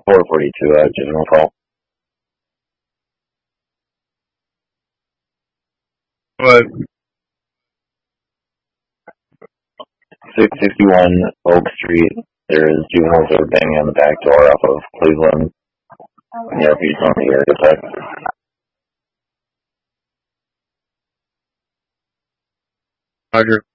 442, juvenile call. What? 661 Oak Street. There's juveniles that are banging on the back door off of Cleveland. Yeah, if he's on the air detect. Roger.